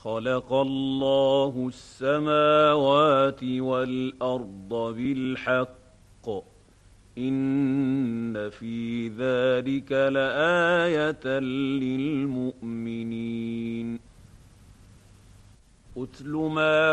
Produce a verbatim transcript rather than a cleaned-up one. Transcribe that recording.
خلق الله السماوات والأرض بالحق إن في ذلك لآية للمؤمنين. أتل ما